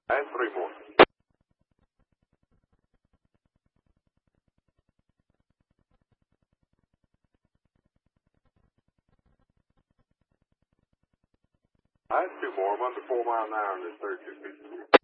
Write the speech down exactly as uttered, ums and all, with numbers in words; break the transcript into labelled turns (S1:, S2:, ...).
S1: And three more. I had two more. I'm under four mile an hour in this third two feet.